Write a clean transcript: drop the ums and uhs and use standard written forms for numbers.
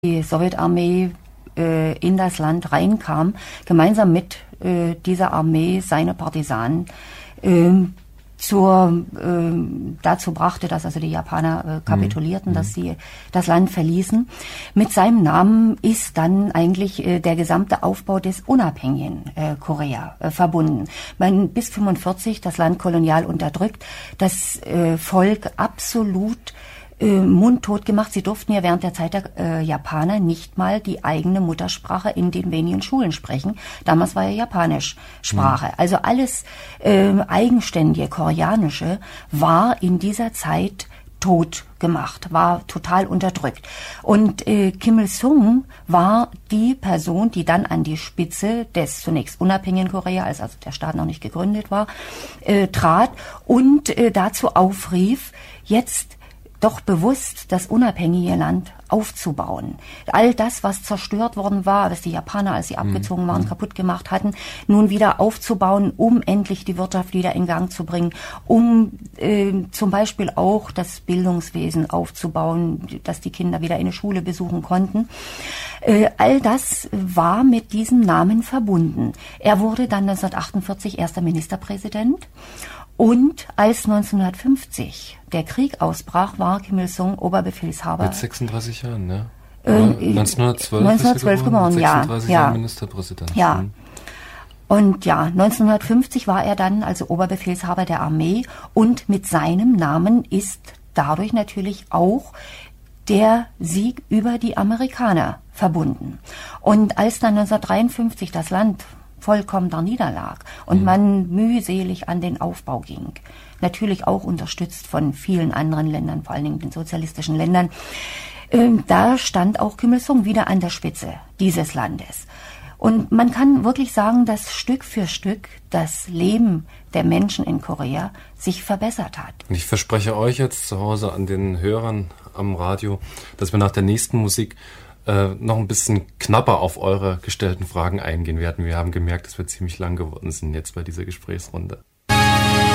die Sowjetarmee in das Land reinkam, gemeinsam mit dieser Armee seine Partisanen dazu brachte, dass also die Japaner kapitulierten, dass sie das Land verließen. Mit seinem Namen ist dann eigentlich der gesamte Aufbau des unabhängigen Korea verbunden. Bis 1945 das Land kolonial unterdrückt, das Volk absolut mundtot gemacht. Sie durften ja während der Zeit der Japaner nicht mal die eigene Muttersprache in den wenigen Schulen sprechen. Damals war ja Japanisch Sprache. Also alles eigenständige Koreanische war in dieser Zeit tot gemacht, war total unterdrückt. Und Kim Il-sung war die Person, die dann an die Spitze des zunächst unabhängigen Korea, als also der Staat noch nicht gegründet war, trat und dazu aufrief, jetzt doch bewusst das unabhängige Land aufzubauen. All das, was zerstört worden war, was die Japaner, als sie abgezogen waren, kaputt gemacht hatten, nun wieder aufzubauen, um endlich die Wirtschaft wieder in Gang zu bringen, um zum Beispiel auch das Bildungswesen aufzubauen, dass die Kinder wieder eine Schule besuchen konnten. All das war mit diesem Namen verbunden. Er wurde dann 1948 erster Ministerpräsident. Und als 1950 der Krieg ausbrach, war Kim Il-sung Oberbefehlshaber. Mit 36 Jahren, ne? 1912 geboren, ja. 36 Jahre Ministerpräsident. Ja. Und ja, 1950 war er dann also Oberbefehlshaber der Armee und mit seinem Namen ist dadurch natürlich auch der Sieg über die Amerikaner verbunden. Und als dann 1953 das Land vollkommen da niederlag und man mühselig an den Aufbau ging, natürlich auch unterstützt von vielen anderen Ländern, vor allen Dingen den sozialistischen Ländern, da stand auch Kim Il-sung wieder an der Spitze dieses Landes. Und man kann wirklich sagen, dass Stück für Stück das Leben der Menschen in Korea sich verbessert hat. Und ich verspreche euch jetzt zu Hause an den Hörern am Radio, dass wir nach der nächsten Musik noch ein bisschen knapper auf eure gestellten Fragen eingehen werden. Wir haben gemerkt, dass wir ziemlich lang geworden sind jetzt bei dieser Gesprächsrunde.